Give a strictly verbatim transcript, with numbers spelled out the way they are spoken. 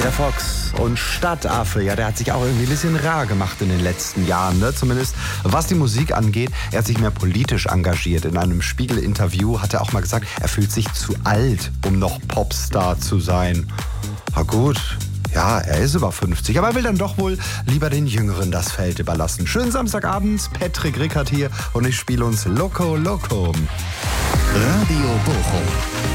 Der Fox und Stadtaffe, ja, der hat sich auch irgendwie ein bisschen rar gemacht in den letzten Jahren, ne? Zumindest was die Musik angeht. Er hat sich mehr politisch engagiert. In einem Spiegel-Interview hat er auch mal gesagt, er fühlt sich zu alt, um noch Popstar zu sein. Na gut, ja, er ist über fünfzig, aber er will dann doch wohl lieber den Jüngeren das Feld überlassen. Schönen Samstagabend, Patrick Rickert hier und ich spiele uns Loco Loco. Radio Bochum.